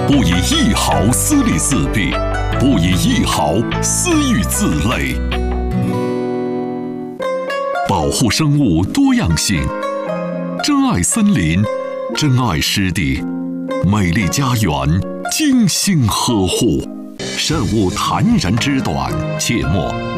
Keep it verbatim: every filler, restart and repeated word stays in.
不以一毫私利四弊，不以一毫私欲自累。保护生物多样性，珍爱森林，珍爱湿地，美丽家园精心呵护。慎勿坦然之短，切莫